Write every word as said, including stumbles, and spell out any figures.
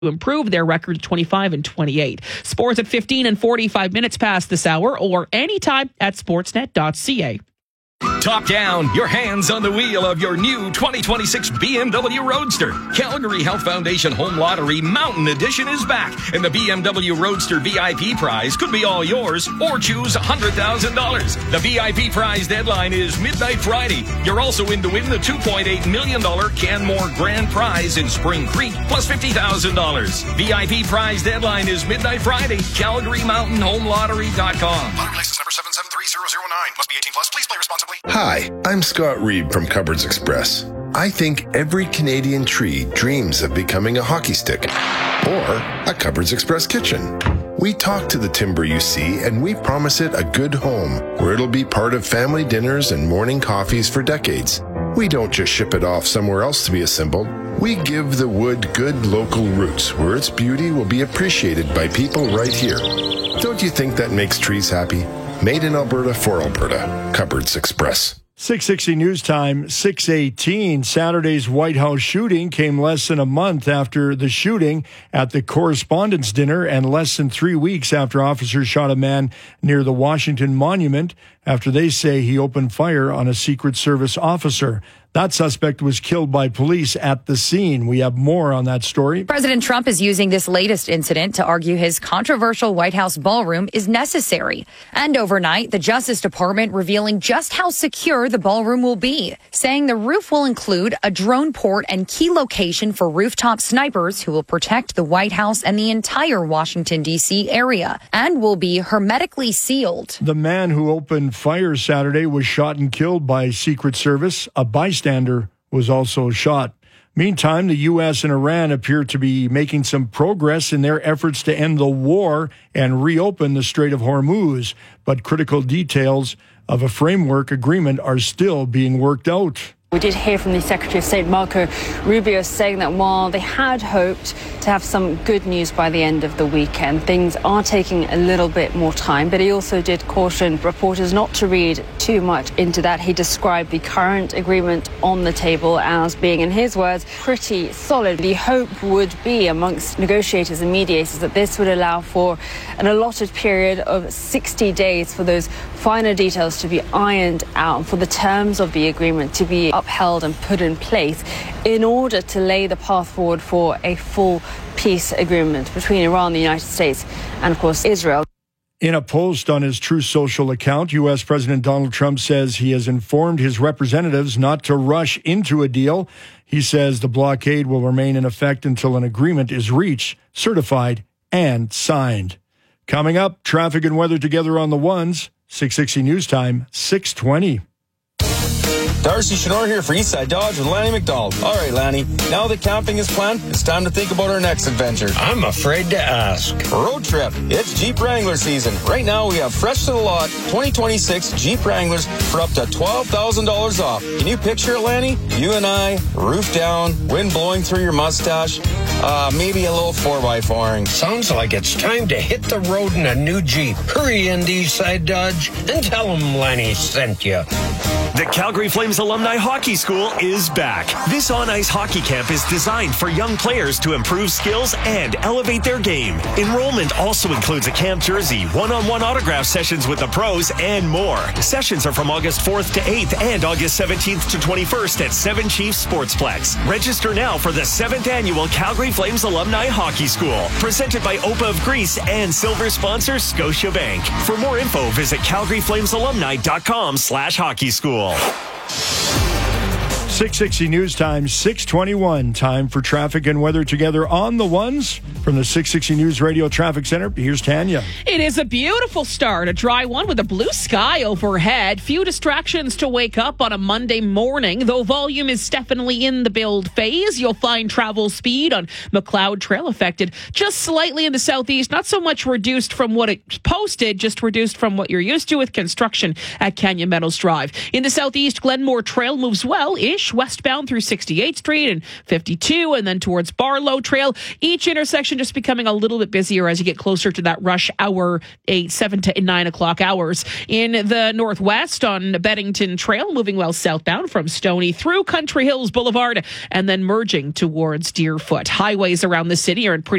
to improve their record to twenty-five and twenty-eight. Sports at fifteen and forty-five minutes past this hour or anytime at sportsnet dot c a. Top down, your hands on the wheel of your new twenty twenty-six B M W Roadster. Calgary Health Foundation Home Lottery Mountain Edition is back, and the B M W Roadster V I P prize could be all yours, or choose one hundred thousand dollars. The V I P prize deadline is midnight Friday. You're also in to win the two point eight million dollars Canmore Grand Prize in Spring Creek, plus fifty thousand dollars. V I P prize deadline is midnight Friday. Calgary Mountain Home Lottery dot com. Lottery license number seven seven three zero zero nine. Must be eighteen plus. Please play responsibly. Hi, I'm Scott Reed from Cupboards Express. I think every Canadian tree dreams of becoming a hockey stick or a Cupboards Express kitchen. We talk to the timber you see, and we promise it a good home where it'll be part of family dinners and morning coffees for decades. We don't just ship it off somewhere else to be assembled. We give the wood good local roots where its beauty will be appreciated by people right here. Don't you think that makes trees happy? Made in Alberta for Alberta. Cupboards Express. six sixty News Time, six eighteen. Saturday's White House shooting came less than a month after the shooting at the Correspondents' Dinner and less than three weeks after officers shot a man near the Washington Monument after they say he opened fire on a Secret Service officer. That suspect was killed by police at the scene. We have more on that story. President Trump is using this latest incident to argue his controversial White House ballroom is necessary. And overnight, the Justice Department revealing just how secure the ballroom will be, saying the roof will include a drone port and key location for rooftop snipers who will protect the White House and the entire Washington, D C area, and will be hermetically sealed. The man who opened fire Saturday was shot and killed by Secret Service. A bystander was also shot. Meantime, the U S and Iran appear to be making some progress in their efforts to end the war and reopen the Strait of Hormuz, but critical details of a framework agreement are still being worked out. We did hear from the Secretary of State, Marco Rubio, saying that while they had hoped to have some good news by the end of the weekend, things are taking a little bit more time. But he also did caution reporters not to read too much into that. He described the current agreement on the table as being, in his words, pretty solid. The hope would be amongst negotiators and mediators that this would allow for an allotted period of sixty days for those finer details to be ironed out, for the terms of the agreement to be upheld and put in place in order to lay the path forward for a full peace agreement between Iran, the United States, and, of course, Israel. In a post on his Truth Social account, U S President Donald Trump says he has informed his representatives not to rush into a deal. He says the blockade will remain in effect until an agreement is reached, certified, and signed. Coming up, traffic and weather together on the ones. six sixty News Time, six twenty. Darcy Chenor here for Eastside Dodge with Lanny McDonald. All right, Lanny, now that camping is planned, it's time to think about our next adventure. I'm afraid to ask. Road trip. It's Jeep Wrangler season. Right now, we have fresh to the lot twenty twenty-six Jeep Wranglers for up to twelve thousand dollars off. Can you picture it, Lanny? You and I, roof down, wind blowing through your mustache, uh, maybe a little four by four-ing. Sounds like it's time to hit the road in a new Jeep. Hurry in to Eastside Dodge and tell them Lanny sent you. The Calgary Flames Alumni Hockey School is back. This on-ice hockey camp is designed for young players to improve skills and elevate their game. Enrollment also includes a camp jersey, one-on-one autograph sessions with the pros, and more. Sessions are from August fourth to eighth and August seventeenth to twenty-first at Seven Chiefs Sportsplex. Register now for the seventh Annual Calgary Flames Alumni Hockey School, presented by O P A of Greece and silver sponsor Scotiabank. For more info, visit calgary flames alumni dot com slash hockey school. six sixty News Time, six twenty-one. Time for traffic and weather together on the ones. From the six sixty News Radio Traffic Center, here's Tanya. It is a beautiful start, a dry one with a blue sky overhead. Few distractions to wake up on a Monday morning, though volume is definitely in the build phase. You'll find travel speed on McLeod Trail affected just slightly in the southeast, not so much reduced from what it posted, just reduced from what you're used to with construction at Canyon Meadows Drive. In the southeast, Glenmore Trail moves well-ish. slowish westbound through sixty-eighth Street and fifty-two, and then towards Barlow Trail. Each intersection just becoming a little bit busier as you get closer to that rush hour, eight, seven to nine o'clock hours. In the northwest on Beddington Trail, moving well southbound from Stoney through Country Hills Boulevard and then merging towards Deerfoot. Highways around the city are in pretty